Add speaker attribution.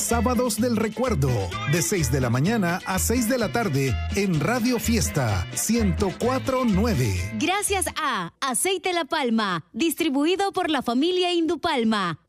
Speaker 1: Sábados del Recuerdo, de 6 de la mañana a 6 de la tarde en Radio Fiesta 104.9.
Speaker 2: Gracias a Aceite La Palma, distribuido por la familia Indupalma.